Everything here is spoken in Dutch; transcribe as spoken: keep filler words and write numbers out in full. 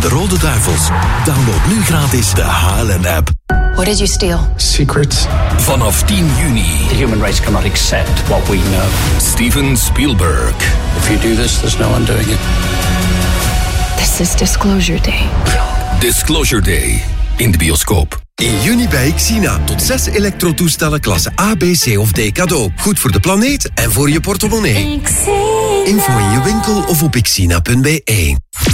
de Rode Duivels. Download nu gratis de H L N-app. What did you steal? Secrets. Vanaf tien juni. The human race cannot accept what we know. Steven Spielberg. If you do this, there's no undoing it. This is Disclosure Day. Disclosure Day. In de bioscoop. In juni bij Xina. Tot zes elektrotoestellen klasse A, B, C of D cadeau. Goed voor de planeet en voor je portemonnee. Info in je winkel of op xina punt be.